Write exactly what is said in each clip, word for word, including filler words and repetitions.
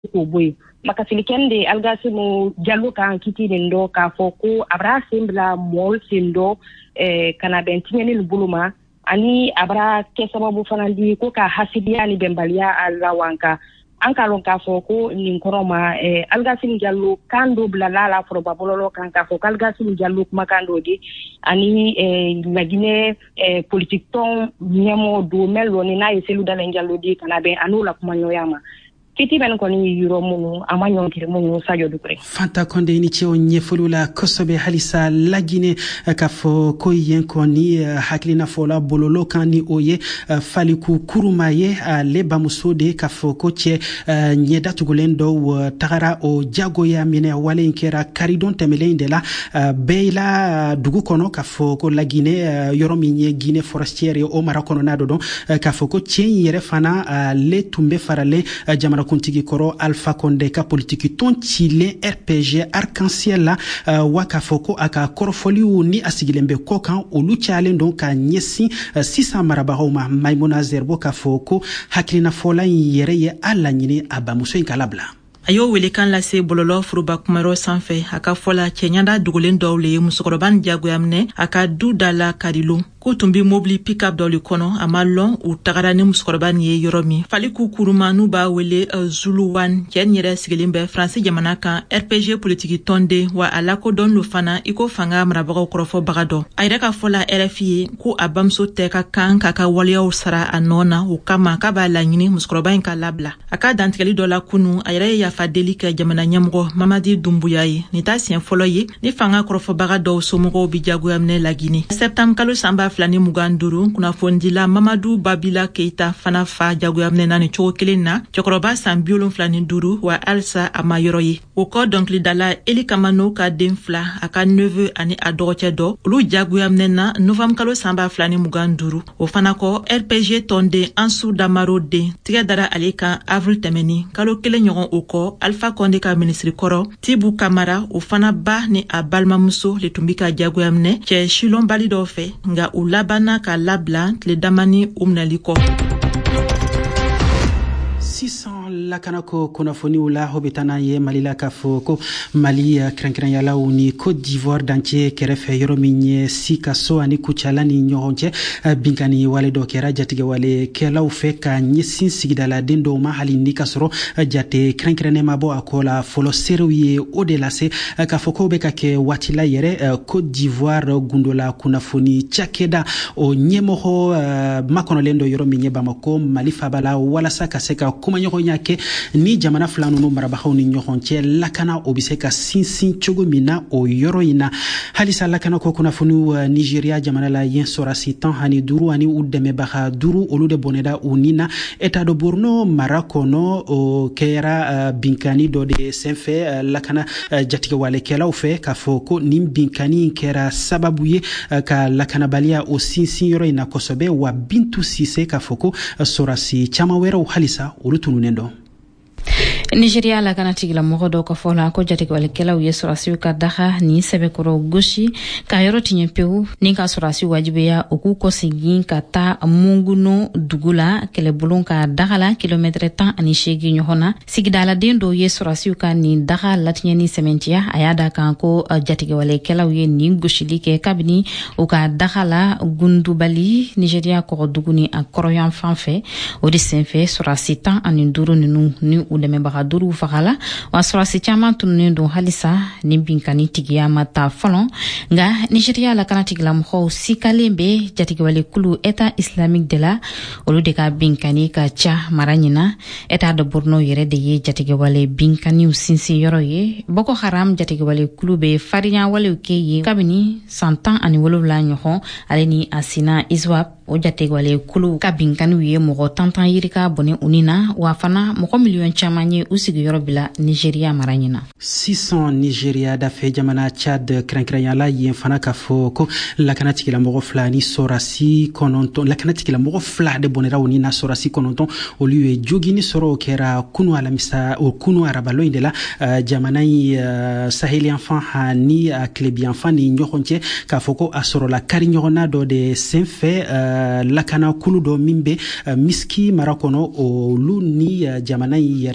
ko boy makasili kende algasimu jallo kan kitinen do ka foko abra sembla mol sindo eh kana bentingeni buluma ani abra kesababu fanandi ko ka hasidiya ni bembalia alawanka anka lon ka foko ni koroma eh algasimu jallo kando blalala probabolo kan ka foko algasimu jallo makando di ani eh lagine eh politique ton nyamo do melo ni na yeselu dalen jallo di kana ben anula kuma nyoyama kiti ben ko ni yuro munu amanyo kire munu sajo dukre Fanta Konde ni ci o nyefulula kosobe halisa lagine ka fo ko yen ko ni haklina fola bololo kan ni oye faliku kurumaye le bamusode ka fo ko ci nyeda tugulendo tagara o jago ya mine wale inkera karidon temele indela beila dugu kono ka fo ko lagine yoromi nye gine forestiere o marakono nado don ka fo ko ci yere fana le tumbe farale jamana kuntigi koro Alpha Konde ka politiki ton chile R P G arc-en-ciel la uh, waka foko aka korofoli ni asigilembe kokan olu chale don ka nyesi uh, sisa marabahoma Maimuna Zerbo ka foko hakilina fola yere ye ala nyini abamuso inkalabla ayo wele kan lase bololo furuba kumaro sanfɛ aka fola cɛɲanda dugulen dɔw le musokɔrɔba jagoyamne aka du dala kadilo ko tumbi mobili pick-up dɔ le kɔnɔ a ma lɔn u tagara ni musokɔrɔba ni ye yɔrɔ min faliku kuruma n'u b'a wele uh, Zulu One cɛ nin yɛrɛ sigilen bɛ Faransi jamana kan R P G politiki tɔnde wa a lakodɔn lo fana iko fanga marabagaw kɔrɔfɔbaga dɔ a yɛrɛ ka fɔla R F I ye ko a bamuso tɛ ka kan k'a ka waleyaw sara a nɔ na o kama k'a b'a laɲini musokɔrɔba in ka labila a ka dantigɛli dɔ la kunu a yɛrɛ ye yafa deli kɛ jamana ɲɛmɔgɔ Mamadi Dumbuya ye nin t'a siɲɛ fɔlɔ ye ni fanga kɔrɔfɔbaga dɔw somɔgɔw bi jagoyaminɛ lagini septembre kalo sanba filani mugan duru kunnafondila Mamadu Babila Keita fana fa jagoyaminɛ na ni cogo kelen na cɛkɔrɔba san bi wolonwula ni duuru wa alisa a ma yɔrɔ ye o kɔ dɔnkilidala Eli Kamano ka den fila a ka neveu ani a dɔgɔcɛ dɔ olu jagoyaminɛ na novembre kalo sanba filani mugan duuru o fana kɔ R P G tɔnden Ansu Damaro den tigɛ dara ale kan avril tɛmɛni kalo kelen ɲɔgɔn o kɔ Alpha Konde ka ministri kɔrɔ Tibu Kamara o fana ba ni a balimamuso le tun bi ka jagoyaminɛ cɛ shilon bali dɔw fɛ nga u labana ka labila tile damani u minɛli kɔ six cents lakanako konafoni ula hobitana ye malila kafoko Mali krenkrenyala uni Côte d'Ivoire danche kerefe yorominye sikaso ani kuchala ni nyohonche binkani wale do kera jatige wale kela ufeka nyesin sigidala dendo mahali nikasoro jate krenkrene mabo akola folo seruye odelase kafoko beka ke watila yere Côte d'Ivoire gundola kunafoni chakeda o nyemoho makono lendo yorominye bamako Mali fabala wala saka seka kuma nyoko nyake ni jamana fulano no marabaho ni nyohonche lakana obiseka sinsin chogo mina o yoro ina halisa lakana ko kuna funu uh, Nigeria jamana la yen sora sitan hani duru ani udeme baha duru olude boneda unina eta do borno marakono o kera uh, binkani do de senfe uh, lakana uh, jatike wale kela ufe ka foko nim binkani kera sababuye uh, ka lakana balia o sinsin yoro ina kosobe wa bintu sise ka foko uh, sora si chama wera u halisa urutunu nendo Nigeria la kana tigila mogo do ko fola ko jati ko kala u yesorasi ka daha ni sebe koro goshi ka yoro tinye peu ni ka sorasi wajibe ya oku ko sigi ka ta munguno dugula kele bulon ka dagala kilometre tan ani shegi nyohona sigidala dendo yesorasi ka ni daha latinye ni sementia ayada kan ko jati ko kala u ni goshi like kabini o ka dagala gundubali Nigeria ko duguni a koroyan fanfe o de senfe sorasi tan ani duru ninu ni uleme baga duru fagala wa sorasi chama tunne do halisa ni binkani tigiya mata folon nga Nigeria la kana tigila mho sikalembe jatigi wale kulu eta islamique de la olu de ka binkani ka cha maranyina eta de borno yere de ye jatigi wale binkani usinsi yoro ye Boko Haram jatigi wale kulu be farinya wale uke ye kabini santan ani wolo la nyoho aleni asina iswap o jatigi wale kulu ka binkani ye mogo tantan yirika bone unina wa fana mogo million chamanye usigi yorobila Nigeria maranyina six cents Nigeria da fe jamana Chad krenkrenyala yen fana ka foko la kanatiki la mogo flani sorasi kononton la kanatiki la mogo fla de bonera unina sorasi kononton o lieu jogini soro kera kunu alamisa o kunu arabalo indela uh, jamana uh, saheli enfant hani uh, klebi enfant ni nyokonche ka foko asoro la kari nyona do de senfe uh, la kana kulu do mimbe uh, miski marakono o lu ni uh, jamana yere uh,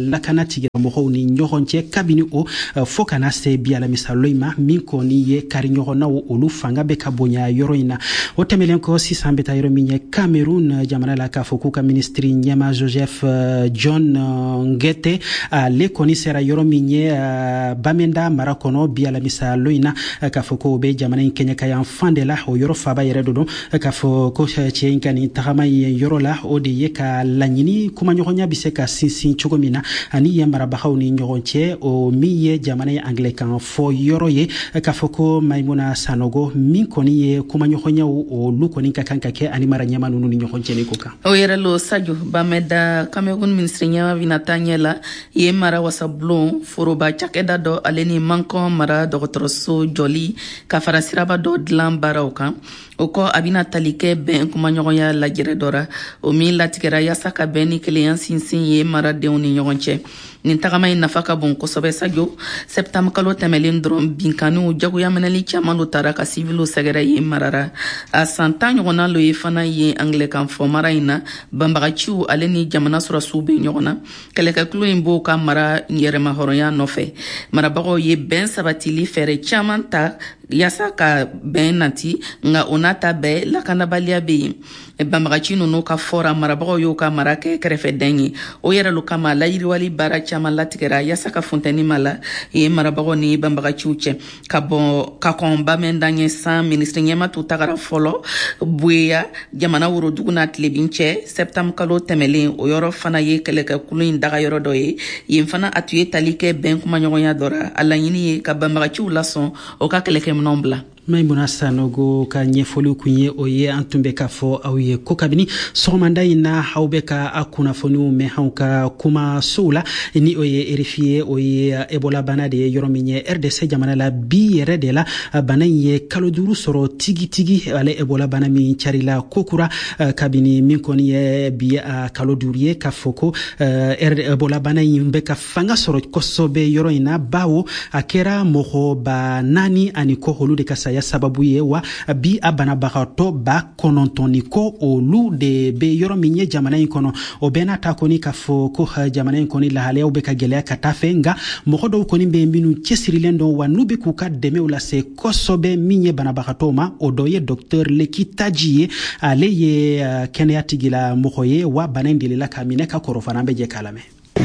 lakana tigila mɔgɔw ni ɲɔgɔn cɛ kabini o fo kana se bi alamisaloyi ma min kɔni ye kari ɲɔgɔnnaw olu fanga bɛ ka bonya yɔrɔ in na o tɛmɛlen kɔ sisan bɛ taa yɔrɔ min ye Cameroun jamana la k'a fɔ k'u ka ministri ɲɛma Joseph John Ngete ale kɔni sera yɔrɔ min ye Bamenda mara kɔnɔ bi alamisaloyi na k'a fɔ ko bɛ jamana in kɛɲɛ ka yan fan de la o yɔrɔ faba yɛrɛ do don k'a fɔ ko cɛ in ka nin tagama ye yɔrɔ la o de ye ka laɲini kumaɲɔgɔnya bɛ se ka sinsin cogo min na ani ye marabagaw ni ɲɔgɔn cɛ o min ye jamana ye anglɛkan fɔ yɔrɔ ye k'a fɔ ko Maimuna Sanogo min kɔni ye kumaɲɔgɔnyaw olu kɔni ka kan ka kɛ ani mara ɲɛma ninnu ni ɲɔgɔn cɛ ni ko kan o yɛrɛ lo Sadio Bamenda Cameroun ministre ɲɛma bɛna taa ɲɛ la ye mara wasabulon foroba cakɛda dɔ ale ni Mankɔn mara dɔgɔtɔrɔso jɔli ka fara siraba dɔ dilan baaraw kan o kɔ a bɛna tali kɛ bɛn kumaɲɔgɔnya lajɛrɛ dɔ ra o min latigɛra yaasa ka bɛn ni kelenya sinsin ye maradenw ni ɲɔgɔn cɛ nin tagama in nafa ka bon kosɛbɛ Sadio septembre kalo tɛmɛlen dɔrɔn binkaniw jagoya minɛli caman do tara ka sivilu sɛgɛrɛ ye marara a san tan ɲɔgɔnna lo ye fana ye anglɛkan fɔ mara in na banbagaciw ale ni jamana sɔrɔsiw bɛ ɲɔgɔn na kɛlɛkɛtulo in b'o ka mara yɛrɛma hɔrɔnya nɔfɛ marabagaw ye bɛn sabatili fɛɛrɛ caman ta yaasa ka bɛn nati nka o n'a ta bɛɛ lakanabaliya bɛ yen banbagaci ninnu ka fɔra marabagaw y'o ka mara kɛ kɛrɛfɛdɛn ye o yɛrɛ lo kama layiriwali baara caman latigɛra yaasa ka funtɛni ma la ye marabagaw ni banbagaciw cɛ ka bɔ ka kɔn Bamenda ɲɛ san ministre ɲɛma tu tagara fɔlɔ Bueya jamana worodugu n'a tilebin cɛ septembre kalo tɛmɛlen o yɔrɔ fana ye kɛlɛkɛkulu in daga yɔrɔ dɔ ye yen fana a tun ye tali kɛ bɛn kumaɲɔgɔnya dɔ ra a laɲini ye ka banbagaciw lasɔn o ka kɛlɛkɛminɛnw bila Maimuna Sanogo ka ɲɛfɔli kun ye o ye an tun bɛ ka fɔ aw ye ko kabini sɔgɔmada in na aw bɛ ka a kunnafoniw mɛn anw ka kumasow la ni o ye R F I ye o ye Ebola bana de ye yɔrɔ min ye R D C jamana la bi yɛrɛ de la bana in ye kalo duuru sɔrɔ tigitigi ale Ebola bana min carila kokura kabini min kɔni ye bi a kalo duuru ye k'a fɔ ko Ebola bana in bɛ ka fanga sɔrɔ kosɛbɛ yɔrɔ in na bawo a kɛra mɔgɔ ba naani ani kɔ olu de ka saya sababu ye wa bi a banabagatɔ ba kɔnɔntɔn ni kɔ olu de bɛ yɔrɔ min ye jamana in kɔnɔ o bɛɛ n'a ta kɔni k'a fɔ ko jamana in kɔni lahalayaw bɛ ka gɛlɛya ka taa fɛ nka mɔgɔ dɔw kɔni bɛ minnu cɛsirilen don wa n'u bɛ k'u ka dɛmɛw lase kosɛbɛ min ye banabagatɔw ma o dɔ ye docteur Leki Taji ye ale ye kɛnɛya tigila mɔgɔ ye wa bana in delila ka minɛ ka kɔrɔ fana an bɛ jɛ k'a lamɛn.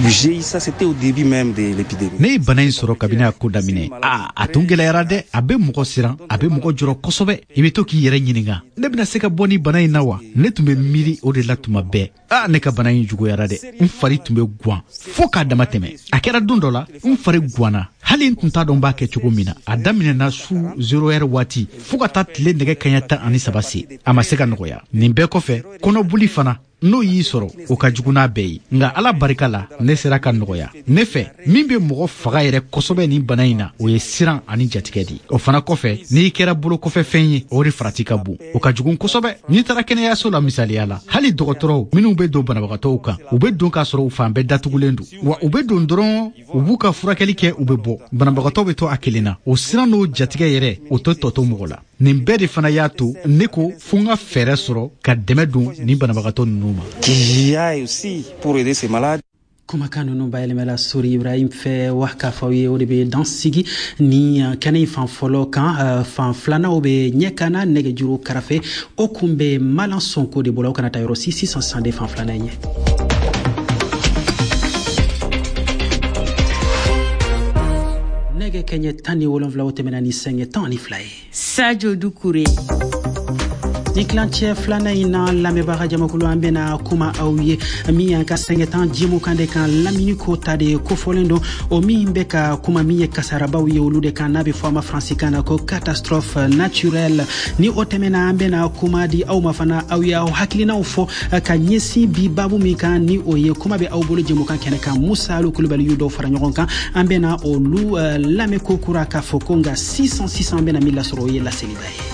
Ça c'était au début même de l'épidémie. Ne ye bana in sɔrɔ kabini a ko daminɛ a a tun gɛlɛyara dɛ a bɛ mɔgɔ siran a bɛ mɔgɔ jɔrɔ kosɛbɛ i bɛ to k'i yɛrɛ ɲininka ne bɛna se ka bɔ ni bana in na wa ne tun bɛ miiri o de la tuma bɛɛ a ne ka bana in juguyara dɛ n fari tun bɛ guwan fo k'a dama tɛmɛ a kɛra don dɔ la n fari guwanna hali n tun t'a dɔn b'a kɛ cogo min na a daminɛna su zero heure waati fo ka taa tile nɛgɛ kaɲɛ tan ani saba se a ma se ka nɔgɔya nin bɛɛ kɔfɛ kɔnɔboli fana n'o y'i sɔrɔ o ka jugu n'a bɛɛ ye nka ala barika la ne sera ka nɔgɔya ne fɛ min bɛ mɔgɔ faga yɛrɛ kosɛbɛ nin bana in na o ye siran ani jatigɛ de o fana kɔfɛ n'i kɛra bolo kɔfɛ fɛn ye o de farati ka bon o ka jugu kosɛbɛ n'i taara kɛnɛyaso la misaliya la hali dɔgɔtɔrɔw minnu bɛ don banabagatɔw kan u bɛ don k'a sɔrɔ u fan bɛɛ datugulen don wa u bɛ don dɔrɔn u b'u ka furakɛli kɛ u bɛ bɔ banabagatɔw bɛ to a kelen na o siran n'o jatigɛ yɛrɛ o tɛ tɔ to mɔgɔ la nin bɛɛ de fana y'a to ne ko fo n ka fɛɛrɛ sɔrɔ ka dɛmɛ don ni banabagatɔ ninnu ma. kumakan ninnu bayɛlɛmɛla Sori Ibrahim fɛ wa k'a fɔ aw ye o de bɛ dan sigi ni kɛnɛ in fan fɔlɔ kan fan filanan bɛ ɲɛ kana nɛgɛjuru karafe o kun bɛ Malan Sonko de bolo aw kana taa yɔrɔ si sisan san de fan filanan ye. nɛgɛ kɛɲɛ tan ni wolonwula o tɛmɛna ni sɛŋɛ tan ni fila ye. Sadio Dukure. ni kilancɛ filanan in na lamɛnbaga jamakulu an bɛna kuma aw ye min y'an ka sɛŋɛ tan jimu kan de kan lamini ko ta de kofɔlen don o min bɛ ka kuma min ye kasarabaw ye olu de kan n'a bɛ fɔ a ma faransikan na ko catastrophe naturelle ni o tɛmɛna an bɛna kuma di aw ma fana aw ye aw hakilinaw fɔ ka ɲɛsin bi babu min kan ni o ye kuma bɛ aw bolo jɛmukan kɛnɛ kan Musa Alu Kulubali y'u dɔw fara ɲɔgɔn kan an bɛna olu lamɛn ko kura k'a fɔ ko nka sisan sisan an bɛna min lasɔrɔ o ye laseliba ye.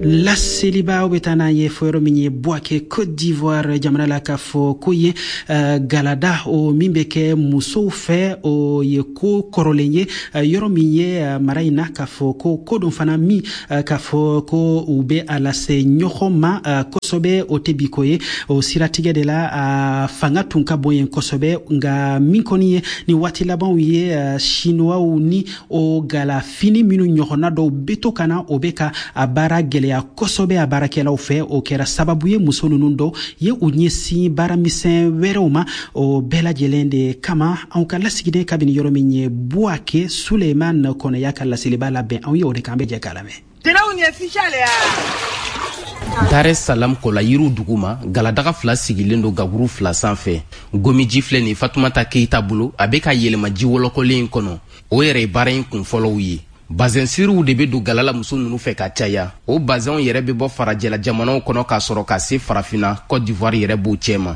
la seliba obetana ye foyoro minye Bouaké Côte d'Ivoire jamana la kafo koye uh, galada o mimbeke muso fe o ye ko korolenye uh, yoro minye uh, maraina kafo ko kodon fana mi uh, kafo ko ube ala se nyohoma uh, kosobe o tebikoye o siratige de la uh, fanga tunka boyen kosobe nga minkoniye ni wati laban wiye uh, chinois ou ni o gala fini minu nyohona do beto kana obeka abara gelea kosobe abara kela ufe o kera sababu ye muso nundo ye unyesi bara misen weroma o bela jelende kama anka lasigide kabini yoro minye Bouaké Suleiman kone yaka la siliba la ben anyo de kambe je kalame tena unye fishale ya Dar es Salaam kola yiru duguma galadaga fila sigilen do gaburu fila sanfɛ gomiji filɛ ni Fatumata Keita bolo a bɛ ka yɛlɛma ji wɔlɔkɔlen kɔnɔ o yɛrɛ baara in kun fɔlɔw ye bazɛn siriw de bɛ don galala muso ninnu fɛ ka caya o bazɛnw yɛrɛ bɛ bɔ farajɛla jamanaw kɔnɔ k'a sɔrɔ ka se farafina Côte d'Ivoire yɛrɛ b'o cɛma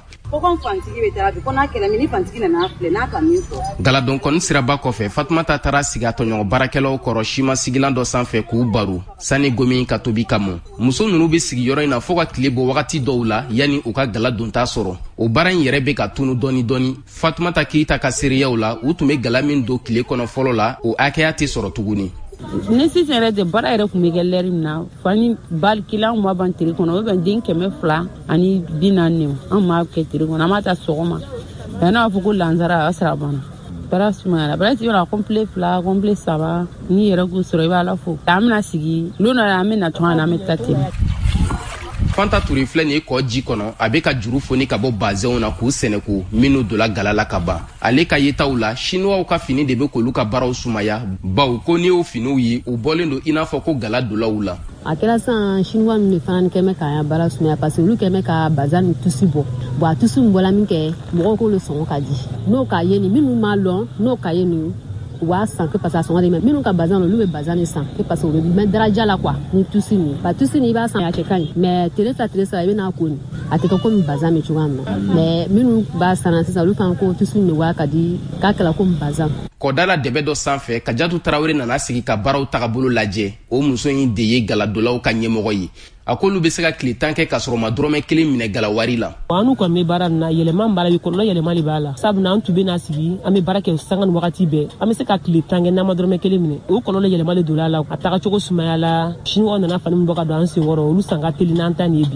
galadon kɔni siraba kɔfɛ Fatumata taara sigi a tɔɲɔgɔn baarakɛlaw kɔrɔ sima sigilan dɔ sanfɛ k'u baro sani gomi ka tobi ka mɔ muso ninnu bɛ sigi yɔrɔ in na fo ka tile bɔ wagati dɔw la yanni u ka gala don t'a sɔrɔ o baara in yɛrɛ bɛ ka tunu dɔɔni dɔɔni Fatumata Keita ka seereyaw la u tun bɛ gala min don tile kɔnɔ fɔlɔ la o hakɛya tɛ sɔrɔ tuguni ne sisan yɛrɛ de baara yɛrɛ kun bɛ kɛ lɛri min na fani bali kilan ma ban tiri kɔnɔ o bɛ den kɛmɛ fila ani bi naani an m'a kɛ tiri kɔnɔ an m'a ta sɔgɔma mɛ n'a fɔ ko lansara a sira banna baara sumayara baara ti yɔrɔ kɔnpile fila kɔnpile saba ni yɛrɛ k'u sɔrɔ i b'a la fo an bɛna sigi don dɔ la an bɛ na tɔn an bɛ ta ten Fanta Touré filɛ nin ye kɔ ji kɔnɔ a bɛ ka juru foni ka bɔ bazɛnw na k'u sɛnɛko minnu donna gala la ka ban ale ka yetaw la chinois ka fini de bɛ k'olu ka baaraw sumaya baw ko n'i y'o finiw ye u bɔlen don i n'a fɔ ko gala dolaw la a kɛra sisan chinois ninnu de fana kɛmɛ k'a baara sumaya parce que olu kɛmɛ ka bazan ni tusi bɔ bon a tusi min bɔla min kɛ mɔgɔw k'olu sɔngɔ ka di n'o k'a ye nin minnu m'a lɔn n'o k'a ye nin u b'a san que parce que a sɔngɔ de mɛ minnu ka bazan olu bɛ bazan de san que parce que u bɛ mɛn daraja la quoi ni tusi nin ba tusi nin i b'a san a cɛ ka ɲi mais tile fila tile saba i bɛ n'a ko nin a tɛ kɛ komi bazan bɛ cogoya min na mais minnu b'a san sisan olu kan ko tusi nin de waa ka di k'a kɛla komi bazan kɔdala dɛbɛ dɔ sanfɛ Kajatu Tarawele nana sigi ka baaraw tagabolo lajɛ o muso in de ye galadolaw ka ɲɛmɔgɔ ye a k'olu bɛ se ka tile tan kɛ ka sɔrɔ ma dɔrɔmɛ kelen minɛ galawari la an n'u kɔni bɛ baara nin na yɛlɛma b'a la kɔlɔlɔ yɛlɛma de b'a la sabula an tun bɛ n'a sigi an bɛ baara kɛ sanga ni wagati bɛɛ an bɛ se ka tile tan kɛ n'an ma dɔrɔmɛ kelen minɛ o kɔlɔlɔ yɛlɛma de donna a la a taga cogo sumaya la chinois nana fani min bɔ ka don an senkɔrɔ olu san ka teli n'an ta nin ye bi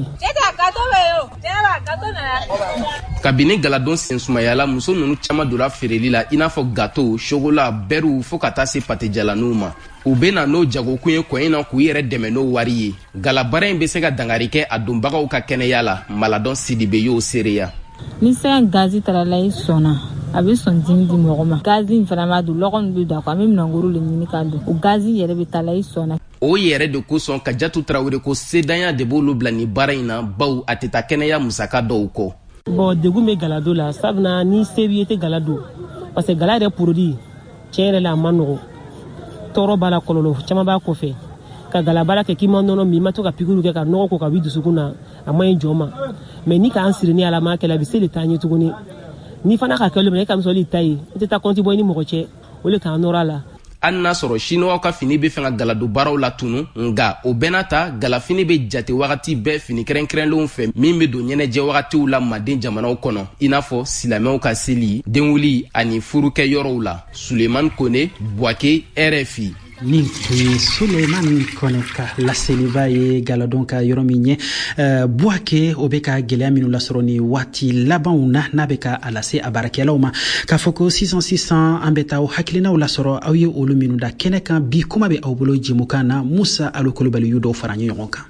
kabini galadon sen sumayala muso ninnu caman donna feereli la i n'a fɔ gato chocolat bɛriw fo ka taa se patejalaniw ma u bɛ na n'o jagokun ye kɔ in na k'u yɛrɛ dɛmɛ n'o wari ye galabara in bɛ se ka dangari kɛ a donbagaw ka kɛnɛya la Maladon Sidibe y'o seereya ni sɛn gazi tara la i sɔnna a bɛ sɔn dimi di mɔgɔ ma gazi in fana b'a don lɔgɔ min bɛ don a kɔ an bɛ minɛnkoro de ɲini k'a don o gazi yɛrɛ bɛ taa la i sɔnna o yɛrɛ de kosɔn Kajatu Tarawele ko sedanya de b'olu bila nin baara in na baw a tɛ taa kɛnɛya musaka dɔw kɔ bon degun bɛ galado la sabula ni se b'i ye tɛ gala don parce que gala yɛrɛ produit tiɲɛ yɛrɛ la a ma nɔgɔ tɔɔrɔ b'a la kɔlɔlɔ caman b'a kɔfɛ ka galabara kɛ k'i ma nɔnɔ min i ma to ka pikiriw kɛ ka nɔgɔ ko ka b'i dusukun na a ma ɲi jɔ ma mais ni k'an siri ni ala ma kɛla a bɛ se de taa ɲɛ tuguni ni fana ka kɛlen minɛ e ka misali ta ye i tɛ taa kɔnti bɔ i ni mɔgɔ cɛ o le k'an nɔrɔ a la hali n'a sɔrɔ chinois ka fini bɛ fɛ ka galado baaraw la tunu nga o bɛɛ n'a ta galafini bɛ jate wagati bɛɛ fini kɛrɛnkɛrɛnlenw fɛ min bɛ don ɲɛnajɛ wagatiw la Manden jamanaw kɔnɔ i n'a fɔ silamɛw ka seli denwuli ani furukɛyɔrɔw la Suleiman Kone Bouaké R F I nin tun Suleiman Kone ka laseliba ye galadon ka yɔrɔ min ye uh, Bouaké o bɛ ka gɛlɛya minnu lasɔrɔ ni waati labanw na n'a bɛ ka a lase a baarakɛlaw ma k'a fɔ ko sisan sisan an bɛ taa hakilinaw lasɔrɔ aw ye olu minnu da kɛnɛ kan bi kuma bɛ aw bolo jɛmukan na Musa Alo Kulubali y'u dɔw fara ɲɔgɔn kan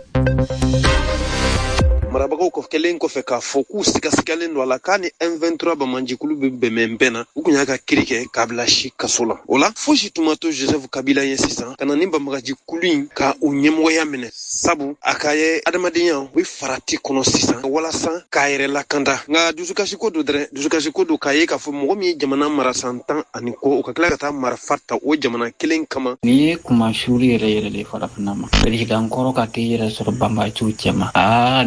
marabagaw ko kelen kɔfɛ k'a fɔ k'u sigasigalen don a la k'a ni M vingt-trois bamanjikulu bɛ bɛnbɛn bɛn na u kun y'a ka kiri kɛ k'a bila si kaso la o la fosi tun ma to Joseph Kabila ye sisan ka na ni banbagajikulu in ka u ɲɛmɔgɔya minɛ sabu a ka ye adamadenya u bɛ farati kɔnɔ sisan walasa k'a yɛrɛ lakanda nka dusukasiko do dɛrɛ dusukasiko do k'a ye k'a fɔ mɔgɔ min ye jamana mara san tan ani kɔ o ka tila ka taa marifa ta o jamana kelen kama nin ye kumashuri yɛrɛ yɛrɛ de farafinna ma peresidan kɔrɔ ka kɛ yɛrɛ sɔrɔ banbaciw cɛma aa nin ye kuma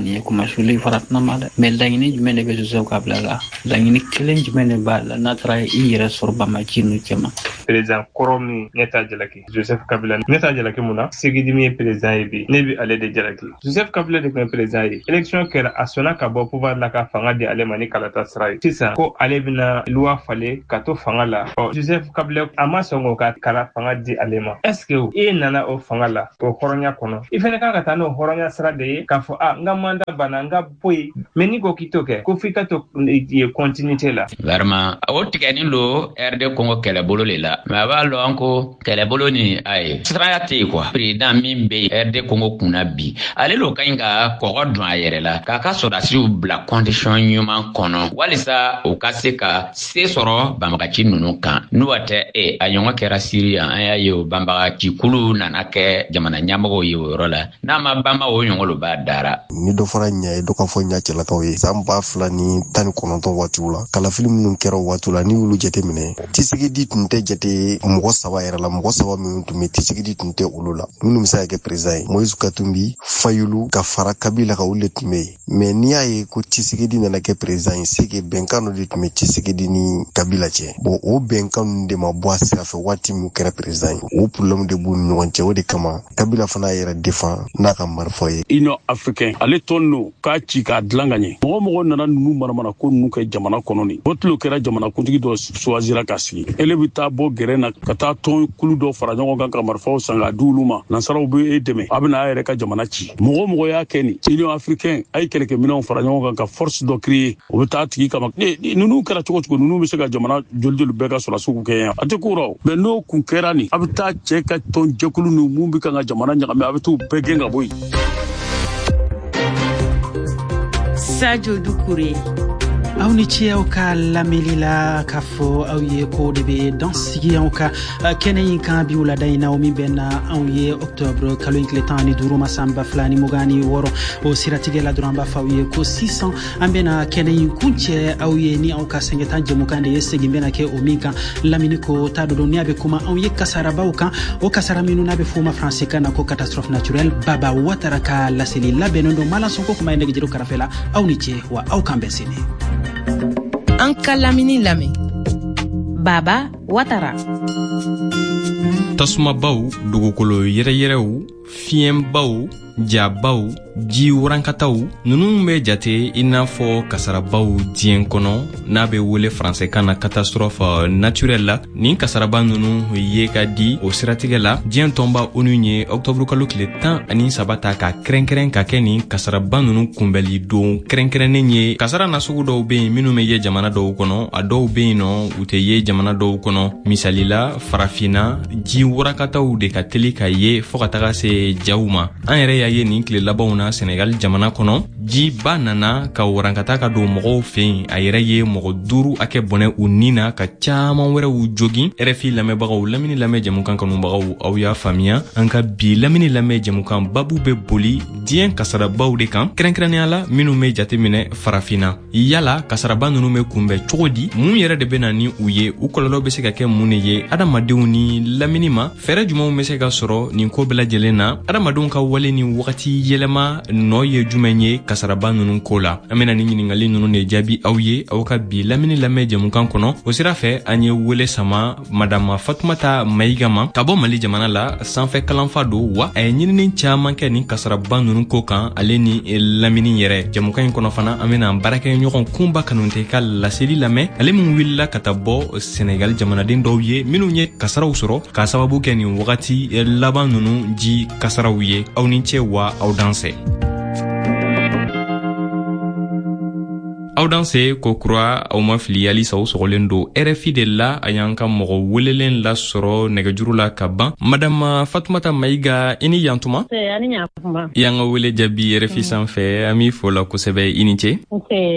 masuli farat namada meldangini jumene be Joseph Kabila la dangini kelen jumene ba la natra ira sorba machinu chema président koromi neta jalaki Joseph Kabila neta jalaki muna sigidimi président bi nebi ale de jalaki Joseph Kabila de président élection kera asona ka bo pouvoir la ka fanga de alemani kalata srai tisa ko ale bina loi fale ka to fanga la Joseph Kabila ama songo ka kala fanga di alema est-ce que e nana o fanga la to horonya kono ifene ka ka no horonya sra de ka fo a ngamanda bana nga boy meni go kitoke ko fika to e continuité la vraiment o tigani lo R D Congo kele bolo le la ma ba lo anko kele bolo ni ay sra te quoi président min be R D Congo kuna bi ale lo kanga ko godon ayere la ka ka so da si bla condition human kono walisa o ka se ka se soro bamaka nunu kan nuwate e ayonga kera Syria aya yo bamba kikulu nanake jamana nyamago yo rola na ma bamba o nyongolo ba dara ni do fara nya do ka fo nya cela tawi samba flani tan kono to watula kala film nun kero watula ni wulu jete mine tisigi dit nte jete mo sawa era la mo sawa mi ntumi tisigi dit nte ulula nunu misa ke president Moise Katumbi fayulu ka fara Kabila ka ulet me me ni ay ko tisigi dit na ke president sike benkano dit me tisigi dit ni Kabila che bo o benkano de ma boise afa wati mu kera president o problem de bu no wonche wodi kama Kabila fana era defa na ka marfoye ino africain ale tonno ka ci ka dlanganye mo mo nana nunu maramana ko nu ka jamana kononi botlo kera jamana kuntigi do swazira kasi elebita bo gerena kata ton kulu do fara ngongo kan ka marfo sanga duluma nasaraw be edeme abna ayre ka jamana ci mo mo ya keni ino africain ay kelke minon fara ngongo kan ka force do créer o beta tigi kama nunu kera choko choko nunu be sega jamana joljol be ka sura suku ke ate kuro be no kun kerani abta cheka ton jekulu nu mumbi kan jamana nyame abetu begenga boy Sadio Doucouré. aw ni ci aw ka lameli la ka fo aw ye ko de be dans sigi aw ka kene yin kan bi wala dayna o mi benna aw ye octobre kalo yin kletani duru masamba flani mugani woro o siratige la duramba fa ye ko six cents ambena kene yin kunche aw ye ni aw ka sengeta jemu kan de yesegi bena ke o minka lamini ko tado do ni abe kuma aw ye kasara baw kan o kasara minu na be fuma français kan ko catastrophe naturelle baba watara ka la seli la benondo mala sonko kuma ende gidiru karafela aw ni ci wa aw kan besini Anka lamini lame Baba Watara Tasuma baw dugukolo yere yerew fiem baw jabaw ji wurankataw nunu be jate inafo kasarabaw dien kono na be wele français kana catastrophe naturelle la ni kasaraba nunu ye ka di o siratige la dien tomba onunye octobre kalo kile tan ani sabata ka krenkren ka keni kasaraba nunu kumbeli don krenkrene nye kasara na sugu do be minu me ye jamana do kono ado be no ute ye jamana do kono misalila farafina ji wurakataw de ka teli ka ye fokataga se jawuma an yere ya ye ni kile labawna Senegal jamana kono ji ba nana ka warankata ka do mogo fen a yere ye mogo duru ake bone unina ka caman wɛrɛ u jogi R F I lamɛbagaw lamini lamɛ jamukan kanubagaw aw y'a faamuya an ka bi lamini lamɛ jamukan babu be boli diɲɛ kasarabaw de kan kɛrɛnkɛrɛnnenya la minnu be jateminɛ farafina yala kasaraba nunu be kunbɛ cogo di mun yɛrɛ de bena ni u ye u kɔlɔlɔ be se ka kɛ mun ne ye adamadenw ni lamini ma fɛɛrɛ jumanw be se ka sɔrɔ nin ko bɛɛ lajɛlen na adamadenw ka wale ni wagati yɛlɛma nɔ ye jumɛn ye kasaraba nunu ko la an bena ni ɲiningali nunu de jaabi aw ye aw ka bi lamini lamɛ jamukan kɔnɔ o sira fɛ an ye wele sama madama Fatumata Mayiga ma ka bɔ Mali jamana la sanfɛ kalanfa do wa a ye ɲinini caaman kɛ ni kasaraba nunu ko kan ale ni lamini yɛrɛ jamukan kɔnɔ fana an bena baarakɛ ɲɔgɔn kunba kanunte ka laseli lamɛn ale min wulila ka ta bɔ Senegal jamanaden dɔw ye minnu ye kasaraw sɔrɔ k'a sababu kɛ nin wagati laban nunu ji kasaraw ye aw ni cɛ wa aw danse aw danse ko kura aw ma fili yali saw sogolen do R F I de la a y'an ka mɔgɔ welelen la sɔrɔ nɛgɛjuru la ka ban madama Fatumata Mayiga i ni yantuma ani ɲakuma y'an ka wele jaabi R F I sanfɛ an b'i fo la kosɛbɛ i ni ce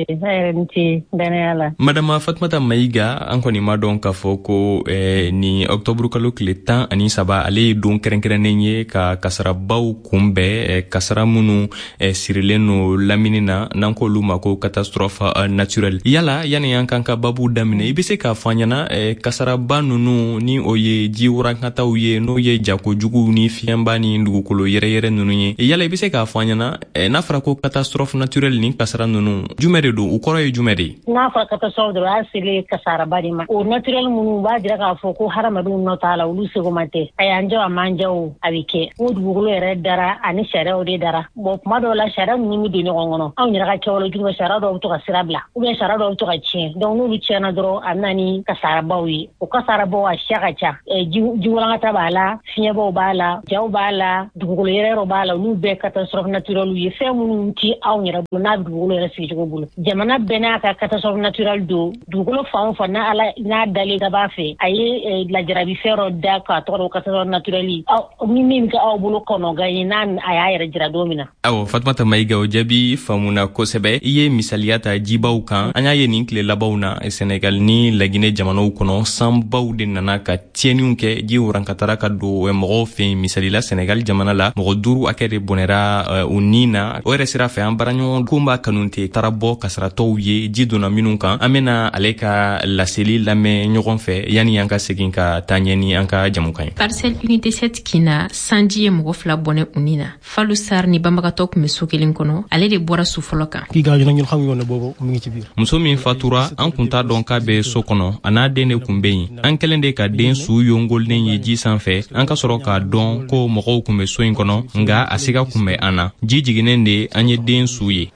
madama Fatumata Mayiga an kɔni ma dɔn k'a fɔ ko eh, ni octobre kalo tile tan ani saba ale ye don kɛrɛnkɛrɛnnen ye ka kasarabaw kunbɛn eh, kasara minnu eh, sirilen no lamini na n'an k'olu ma ko catastrophe uh, naturel. Yala yani an kan ka babu damine i be se k'a fɔ an ɲɛna eh, kasaraba nunu ni o ye ji warankataw ye n'o ye jako jugu ni fiɲɛba ni dugukolo yɛrɛyɛrɛ nunu ye. Yala i be se k'a fɔ an ɲɛna eh, n'a fɔra ko catastrophe naturel ni kasara nunu jumɛn de don u kɔrɔ ye jumɛn de ye? N'a fɔra catastrophe de b'a sele kasaraba de ma. O naturel minnu b'a jira k'a fɔ ko hadamadenw nɔ t'a la olu segoma tɛ. A y'an jɛ a man jɛ o a bɛ kɛ. O dugukolo yɛrɛ dara ani sariyaw de dara. Bon kuma dɔw la sariya ninnu bɛ don ɲɔgɔn kɔnɔ. Anw yɛrɛ ka kɛwale jugu sariya dɔw bɛ to ka sira bila ou bien sariya dɔw bɛ to ka tiɲɛ. Donc n'olu tiɲɛna dɔrɔn a bɛ na ni kasarabaw ye. O kasarabaw a siya ka ca. Ji walankata b'a la, fiɲɛbaw b'a la, jaw b'a la, dugukolo yɛrɛ b'a la. Olu bɛɛ catastrophe naturelle ye. Fɛn minnu ti anw yɛrɛ bolo n'a dugukolo yɛrɛ sigicogo bolo. Jamana bɛɛ n'a ka catastrophe naturelle don. Dugukolo fan o fan n'a ala n'a dalen daba fɛ a ye lajarabi fɛn dɔ da k'a tɔgɔ dɔ catastrophe naturelle. Ni min ka aw bolo kɔnɔ ga ye n'a a y'a yɛrɛ jira don min na. Awɔ Fatumata Mayiga o jaabi faamuna kosɛbɛ. I ye misaliya ta jibaw kan. An y'a ye nin tile labanw na Senegal ni Laginɛ jamanaw kɔnɔ sanbaw de nana ka tiɲɛniw kɛ ji warankatara ka don mɔgɔw fɛ misalila Senegal jamana la mɔgɔ duuru hakɛ de bɔnɛra u ni na. O yɛrɛ sira fɛ an baraɲɔgɔn ko b'a kanu tɛ taara bɔ kasaratɔw ye ji donna minnu kan. An bɛna ale ka laseli lamɛn ɲɔgɔn fɛ yanni an ka segin ka taa ɲɛ ni an ka jamukan ye. Parcelle unité sept Kina sanji ye mɔgɔ fila bɔnɛ u ni na. Falu Sar ni banbagatɔ kun bɛ so kelen kɔnɔ ale de bɔra su fɔlɔ kan. Muso min fatura an kun t'a dɔn k'a bɛ so kɔnɔ a n'a den de kun bɛ yen. An kɛlen de ka den su yongolen ye ji sanfɛ an ka sɔrɔ k'a dɔn ko mɔgɔw kun bɛ so in kɔnɔ nga a siga kun bɛ an na. Ji jiginnen de an ye den su ye.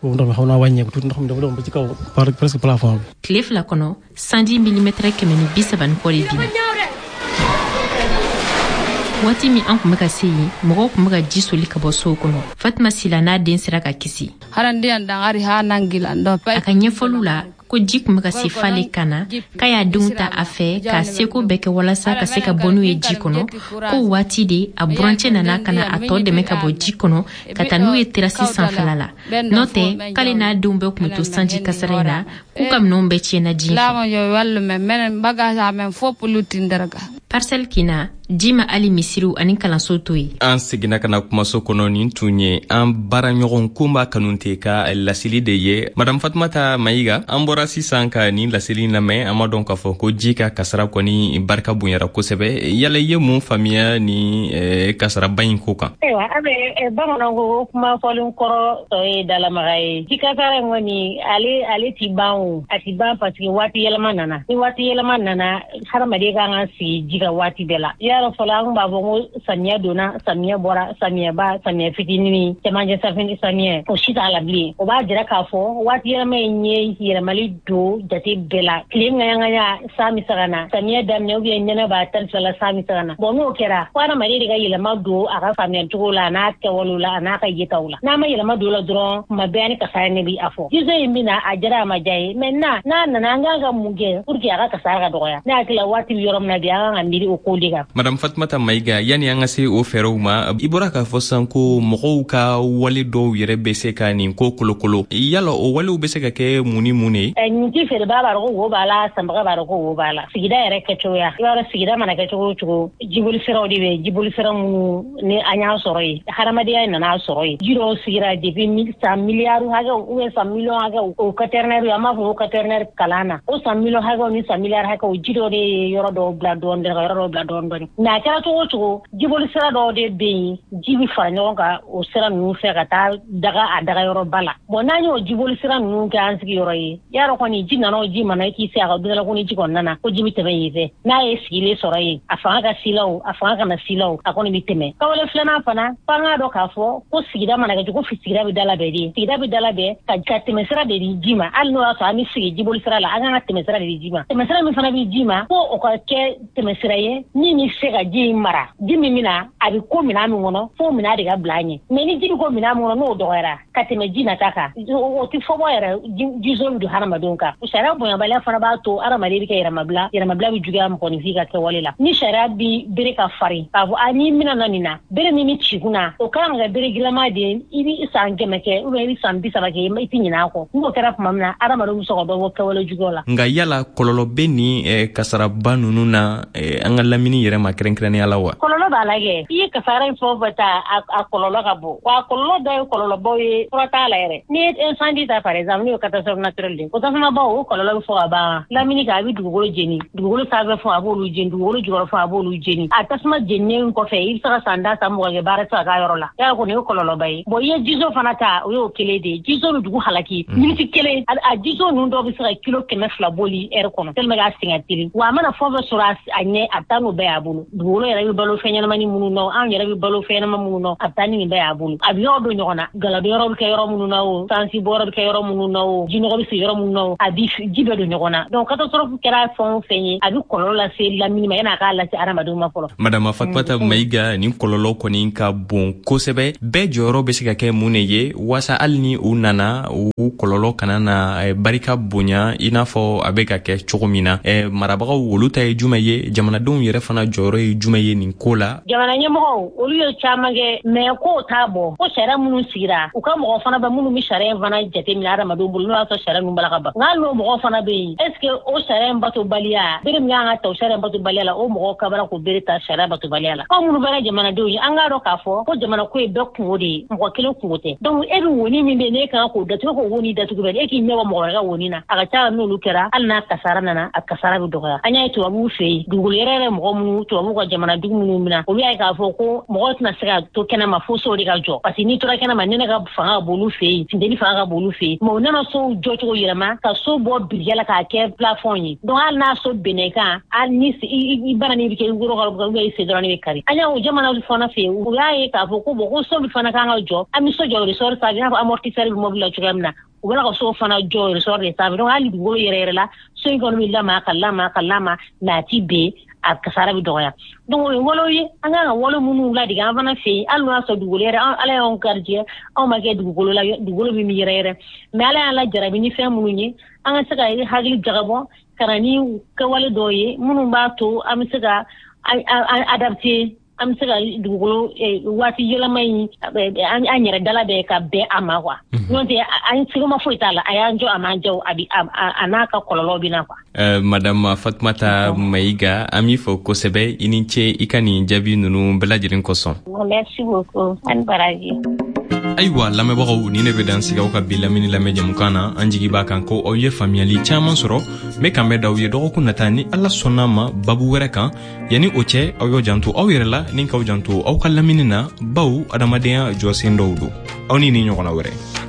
Tile fila kɔnɔ sanji milimètre kɛmɛ ni bi saba ni kɔ de binna. Waati min an kun bɛ ka se yen mɔgɔw kun bɛ ka ji soli ka bɔ sow kɔnɔ. Fatima Sila n'a den sera ka kisi. A ka ɲɛfɔliw la ko ji kun bɛ ka se fale kana k'a y'a denw ta a fɛ k'a seko bɛɛ kɛ walasa ka se ka bɔ n'u ye ji kɔnɔ ko waati de a burancɛ nana ka na a tɔ dɛmɛ ka bɔ ji kɔnɔ ka taa n'u ye terasi sanfɛla la n'o tɛ k'ale n'a denw bɛɛ kun bɛ to sanji kasara in na k'u ka minɛnw bɛɛ tiɲɛna ji fɛ. Parcelle Kina ji ma ali misiriw ani kalanso to ye. An seginna ka na kumaso kɔnɔ nin tun ye an baaraɲɔgɔn ko b'a kanu tɛ ka laseli de ye. Madame Fatumata Mayiga an bɔra sisan ka nin laseli lamɛn an ma dɔn k'a fɔ ko ji ka kasara kɔni barika bonyara kosɛbɛ. Yala i ye mun faamuya ni eh, kasaraba in ko kan? Ayiwa an bɛ bamananw ko kuma fɔlen kɔrɔ tɔ ye dalamaga ye. Ji kasara in kɔni ale ale ti ban o a ti ban parce que waati yɛlɛma nana. Ni waati yɛlɛma nana hadamaden kan ka sigi ji ka waati bɛɛ la. Yɔrɔ fɔlɔ an b'a fɔ ko samiya donna samiya bɔra samiyaba samiya fitinin cɛmancɛ safinɛ samiyɛ o si t'a la bilen. O b'a jira k'a fɔ waati yɛlɛma in ye yɛlɛmali don jate bɛɛ la. Tile ŋaɲaŋaɲa san bɛ se ka na samiya daminɛ ou bien nɛnɛ b'a tan fila la san bɛ se ka na. Bon n'o kɛra fo hadamaden de ka yɛlɛma don a ka faamuyacogo la a n'a kɛwalew la a n'a ka yetaw la. N'a ma yɛlɛma don la dɔrɔn kuma bɛɛ ani kasara ne bɛ a fɔ. Jiso in bɛ na a jara a ma ja ye maintenant n'a nana an kan ka mun kɛ pour que a ka kasara ka dɔgɔya. Ne hakili la waati bɛ yɔrɔ min na bi an kan ka miiri o ko de kan. Madame Fatumata Mayiga yani an ka se o fɛɛrɛw ma i bɔra k'a fɔ sisan ko mɔgɔw ka wale dɔw yɛrɛ bɛ se ka nin ko kolokolo. Yala o walew bɛ se ka kɛ mun ni mun ye? Nin ti feerebaa b'a dɔn ko wo b'a la sanbaga b'a dɔn ko wo b'a la. Sigida yɛrɛ kɛcogoya i b'a dɔn sigida mana kɛ cogo o cogo jiboli siraw de bɛ jiboli sira minnu ni an y'a sɔrɔ ye hadamadenya nana sɔrɔ ye. Ji dɔw sigira depuis san miliyari hakɛw ou bien san miliyɔn hakɛw o quaternaire an b'a fɔ o quaternaire kalan na o san miliyɔn hakɛw ni san miliyari hakɛw ji dɔw de ye yɔrɔ dɔw bila dɔɔni ka yɔrɔ dɔw bila dɔɔni dɔɔni. Mais a kɛra cogo o cogo jiboli sira dɔw de bɛ yen ji bɛ fara ɲɔgɔn kan o sira ninnu fɛ ka taa daga a daga yɔrɔba la. Bon n'an y'o jiboli sira ninnu kɛ an sigiyɔrɔ ye yarɔ kɔni ji nana o ji mana i k'i se a ka dundala ko ni ji kɔni nana ko ji bɛ tɛmɛ yen fɛ n'a ye sigilen sɔrɔ yen a fanga ka sila o a fanga ka na sila o a kɔni bɛ tɛmɛ. Kawale filanan fana f'an k'a dɔn k'a fɔ ko sigida mana kɛ cogo sigida bɛ dala bɛɛ de sigida bɛ dala bɛɛ ka ka tɛmɛ sira de di ji ma hali n'o y'a sɔrɔ an bɛ sigi jiboli sira la an kan ka tɛmɛ sira de di ji ma. Tɛmɛ sira min fana bɛ ji ma fo o ka kɛ tɛmɛ sira ye min bɛ se ka ji in mara ji min bɛ na a bɛ ko minɛn min kɔnɔ fo minɛn de ka bila an ɲɛ. Mais ni ji bɛ ko minɛn min kɔnɔ n'o dɔgɔyara ka tɛmɛ ji nata kan o tɛ fɔ bɔ yɛrɛ jiso bɛ don hadamadenw kan. Sariya bonyabaliya fana b'a to hadamaden bɛ kɛ yɛrɛmabila yɛrɛmabila bɛ juguya mɔgɔninfin ka kɛwale la. Ni sariya bɛ bere ka farin k'a fɔ a n'i mina na nin na bere min bɛ ci kunna o kan ka bere gilanma de i bɛ san kɛmɛ kɛ ou bien i bɛ san bi saba kɛ i tɛ ɲinɛ a kɔ. N'o kɛra tuma min na hadamadenw bɛ sɔn ka dɔ bɔ kɛwale juguyaw la. Nka yala kɔlɔlɔ bɛ nin kasaraba ninnu na an ka lamini yɛrɛ ma kɛrɛnkɛrɛnnenya la wa? Kɔlɔlɔ kololo ba lage i kasara info bata a kololo ka bo wa kololo da kololo boy prota la ere ni incendie ta par exemple ni catastrophe naturelle ko ta sama ba o kololo fo ba la mini ka bi dugolo jeni dugolo sa ga fo abolu jeni dugolo jugolo fo abolu jeni atasma jeni ko fe i sara sanda sa mo ga bara ta ga yorola ya ko ni kololo bay bo ye jizo fanata o yo kele de jizo dugu halaki miniti kele a jizo nu do bi sara kilo keme fla boli er kono tel mega singatili wa mana fo ba sura anye atano be abulu dugolo yara bi balo fenya mani munu no an yara bi balo fenya manu no atani be abulu abi odo nyona gala do yoro ke yoro munu no sansi boro ke yoro munu no jino ko bi yoro munu no abi jibe do nyona donc kato soro kera fon fenye abi kololo la se la minima yana ka la se aramadu ma folo madame Fatmata Maiga ni kololo ko ni ka bon ko sebe be joro be se ka ke muneye wasa alni unana u kololo kanana e, barika bonya inafo abeka ke chogomina e marabaga woluta e jumaye jamana don yere fana joro e jumaye ni kola jamana nyemo olu yo chamage me ko tabo ko shara munu sira u ka mo fana ba munu mi shara fana jete mi aramadu bulu no aso shara nu balaka ba ngalo mo fana be est ce que o shara mbato balia bere mi nga ta shara mbato balia la o mo ka bara ko bere ta shara mbato balia la o munu bara jamana do anga do ka fo ko jamana ko e dokku wodi mo kilo kuote donc e bi woni mi be ne ka ko da to ko woni da to be e ki ne mo ga woni na aga ta no lukera alna kasara nana akasara bi doga anya to abu fe dugul yere mo mu to mo ko jamana dug mu mina o bi ay ka fo ko mo na sira to kena ma fo so ri ga jo parce ni to ra kena ma ne ga fanga bolu fe tindeli fanga bolu fe mo na so jo to yere ma ka so bo birgela ka ke plafond yi donc alna so beneka al ni i barani bi ke ngoro ga ga ga se dorani be kari anya o jamana fo na fe o ya e ka fo ko bo ko so bi fana ka ga jo ami so jo resort sa ga amortisseur bi mobile to gamna wala ko so fana jo resort de sa donc ali go yere yere la so ngoro mi la ma kala ma kala ma na ti be a kasara bi doya donc wolo yi anga nga wolo munu la diga fana fe alu aso dugolo yere ala on gardien on ma ke dugolo la dugolo bi mi yere yere mais ala ala jarabi ni fe munu ni anga saka yi hagli jagabo karani ka wala doye munu ba to am saka adapter am saka dugolo wati yela mai an yere dala be ka be amawa nonte an sigo ma foitala ayanjo amanjo abi anaka kololo bina kwa Uh, madame Fatmata Maiga ami fo ko sebe ininche ikani jabi nunu belajirin koson. Merci beaucoup an baraji. Aywa lamebagaw ni ne be dan sigaw ka bilamini lameje mukana anjigi bakan ko o ye famiyali chaman soro me kambe daw ye dogo kunatani alla sonama babu were kan yani o che aw yo jantu aw yere la nin kaw jantu aw kalamini na baw adamadeya josindo du awni ni nyokona were